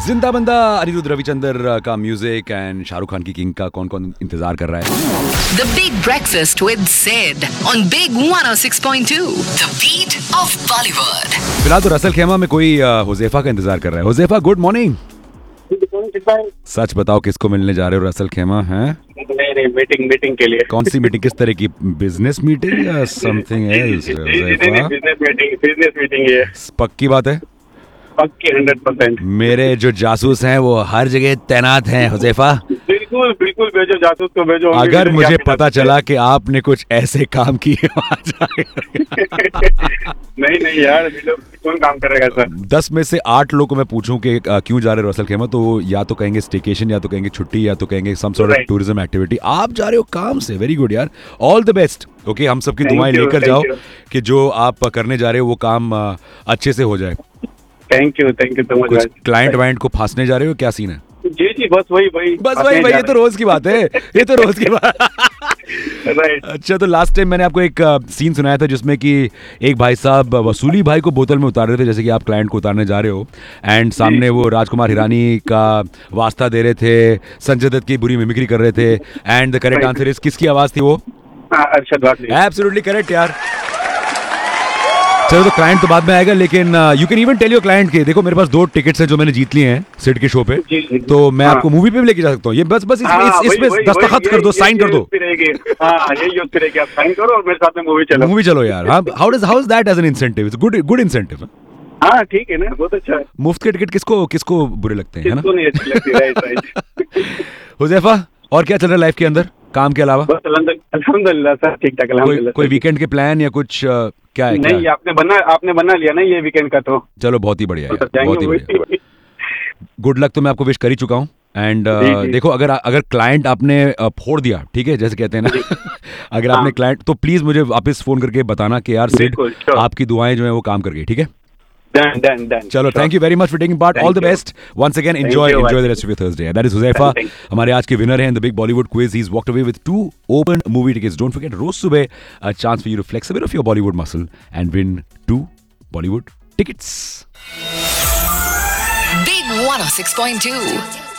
जिंदा बंदा अनिरुद्ध रविचंद्र का म्यूजिक एंड शाहरुख खान की किंग का कौन कौन इंतजार कर रहा है? The Big Breakfast with Sid on Big 106.2, the beat of Bollywood. फिलहाल तो रसल खेमा में कोई हुजैफा का इंतजार कर रहा है। Huzaifa, good morning. सच बताओ, किसको मिलने जा रहे हो रसल खेमा? हैं? नहीं, मीटिंग के लिए। कौन सी मीटिंग? किस तरह की? बिजनेस मीटिंग या समथिंग एल्स? बिजनेस मीटिंग है। पक्की बात है? पक्की 100%। मेरे जो जासूस हैं वो हर जगह तैनात हैं हुजैफा। बिल्कुल भेजो, जासूस को भेजो। अगर मुझे पता चला कि आपने कुछ ऐसे काम किए नहीं यार, कौन काम करेगा सर? 10 में से 8 लोगों को मैं पूछूं कि क्यों जा रहे हो रसल खेमा, तो या तो कहेंगे स्टेकेशन, या तो कहेंगे छुट्टी, या तो कहेंगे some sort of tourism activity. आप जा रहे हो काम से। वेरी गुड यार, ऑल द बेस्ट। ओके, हम सबकी दुआएं लेकर जाओ कि जो आप करने जा रहे हो वो काम अच्छे से हो जाए। Thank you so much. कुछ क्लाइंट वाइंट को फांसने जा रहे हो? क्या सीन है? जी, बस वही ये तो रोज की बात है। ये तो रोज की बात। राइट। अच्छा, तो लास्ट टाइम मैंने आपको एक सीन सुनाया था जिसमें कि एक भाई साहब वसूली भाई को बोतल में उतार रहे थे, जैसे कि आप क्लाइंट को उतारने जा रहे हो, एंड सामने वो राजकुमार हिरानी का वास्ता दे रहे थे, संजय दत्त की बुरी मिमिक्री कर रहे थे, and the correct answer is, किसकी आवाज थी वो? अरशद वारसी। एब्सोल्युटली करेक्ट यार। चलो, तो क्लाइंट तो बाद में आएगा, लेकिन you can even tell your client के देखो मेरे पास 2 टिकट्स हैं जो मैंने जीत लिए हैं सिड के शो पे, तो मैं आपको मूवी पे भी लेके जा सकता हूँ। ये बस इसमें दस्तखत कर दो, साइन कर दो। आप साइन करो और मेरे साथ में मूवी चलो यार। How is that as an incentive? It's good incentive. हाँ, ठीक है ना, बहुत अच्छा है। मुफ्त के टिकट किसको बुरे लगते हैं, है ना? किसको नहीं अच्छी लगती। राइट। हुजैफा, और क्या चल रहा है लाइफ के अंदर काम के अलावा? बस अल्हम्दुलिल्लाह सर, ठीक ठाक अल्हम्दुलिल्लाह। कोई वीकेंड के प्लान या कुछ क्या है? नहीं, आपने बना लिया ना ये वीकेंड का, तो चलो बहुत ही बढ़िया यार, बहुत ही बढ़िया। गुड लक तो मैं आपको विश कर ही चुका हूँ। एंड देखो, अगर क्लाइंट आपने फोड़ दिया, ठीक है, जैसे कहते हैं ना अगर आपने क्लाइंट, तो प्लीज मुझे वापस फोन करके बताना कि यार सिड, आपकी दुआएं जो है वो काम कर गई, ठीक है? Done. चलो, thank you very much for taking part. All the best once again. Enjoy the rest of your Thursday. That is Huzaifa, हमारे आज के विनर हैं in the big Bollywood quiz. He is walked away with 2 open movie tickets. Don't forget, रोज सुबह a chance for you to flex a bit of your Bollywood muscle and win 2 Bollywood tickets. Big 106.2